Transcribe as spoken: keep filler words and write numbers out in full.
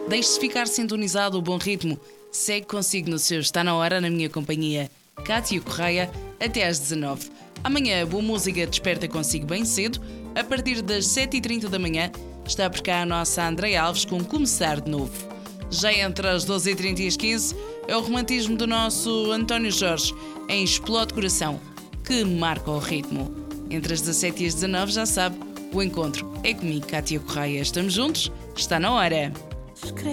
Deixe-se ficar sintonizado o bom ritmo. Segue consigo no seu Está na Hora, na minha companhia, Cátia Correia, até às dezanove. Amanhã a boa música desperta consigo bem cedo. A partir das sete e trinta da manhã está por cá a nossa Andreia Alves com Começar de Novo. Já entre as doze e trinta e as quinze é o romantismo do nosso António Jorge em Explode Coração, que marca o ritmo. Entre as dezassete e as dezanove, já sabe, o encontro é comigo, Cátia Correia. Estamos juntos? Está na hora!